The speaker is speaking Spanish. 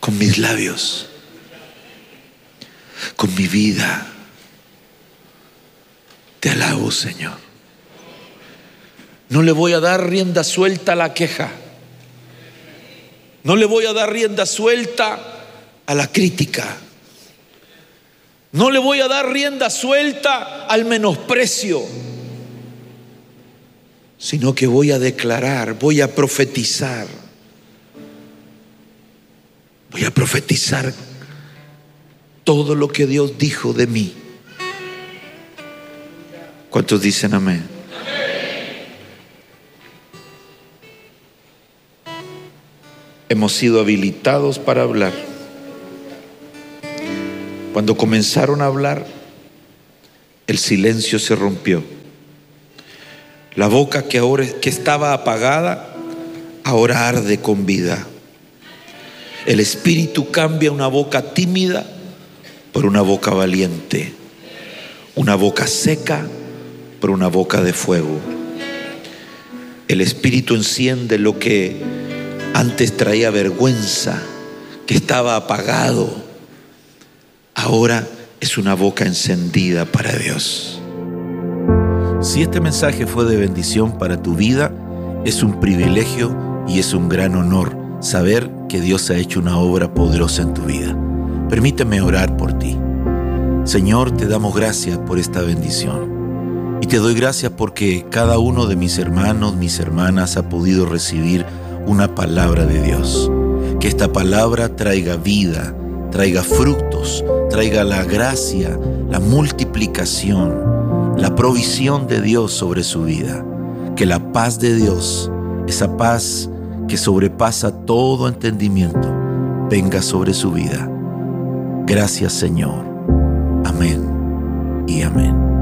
con mis labios, con mi vida. Te alabo, Señor. No le voy a dar rienda suelta a la queja. No le voy a dar rienda suelta a la crítica. No le voy a dar rienda suelta al menosprecio, sino que voy a declarar, voy a profetizar. Voy a profetizar todo lo que Dios dijo de mí. ¿Cuántos dicen amén? Hemos sido habilitados para hablar. Cuando comenzaron a hablar, el silencio se rompió. La boca que estaba apagada, ahora arde con vida. El Espíritu cambia una boca tímida por una boca valiente, una boca seca por una boca de fuego. El Espíritu enciende lo que antes traía vergüenza, que estaba apagado. Ahora es una boca encendida para Dios. Si este mensaje fue de bendición para tu vida, es un privilegio y es un gran honor saber que Dios ha hecho una obra poderosa en tu vida. Permíteme orar por ti. Señor, te damos gracias por esta bendición. Y te doy gracias porque cada uno de mis hermanos, mis hermanas ha podido recibir una palabra de Dios. Que esta palabra traiga vida, traiga frutos, traiga la gracia, la multiplicación, la provisión de Dios sobre su vida. Que la paz de Dios, esa paz que sobrepasa todo entendimiento, venga sobre su vida. Gracias, Señor. Amén y amén.